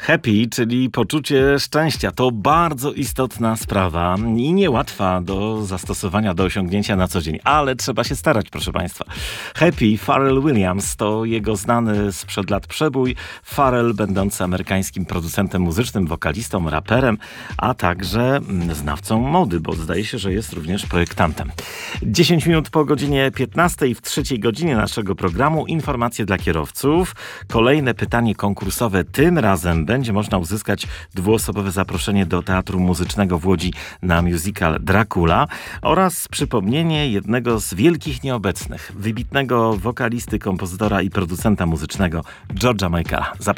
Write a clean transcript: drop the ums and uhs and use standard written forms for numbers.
Happy, czyli poczucie szczęścia, to bardzo istotna sprawa i niełatwa do zastosowania, do osiągnięcia na co dzień, ale trzeba się starać, proszę Państwa. Happy, Pharrell Williams, to jego znany sprzed lat przebój. Pharrell, będący amerykańskim producentem muzycznym, wokalistą, raperem, a także znawcą mody, bo zdaje się, że jest również projektantem. 10 minut po godzinie 15 w trzeciej godzinie naszego programu informacje dla kierowców. Kolejne pytanie konkursowe. Tym razem będzie można uzyskać dwuosobowe zaproszenie do Teatru Muzycznego w Łodzi na musical Dracula oraz przypomnienie jednego z wielkich nieobecnych, wybitnego wokalisty, kompozytora i producenta muzycznego George'a Michaela. Zapraszam.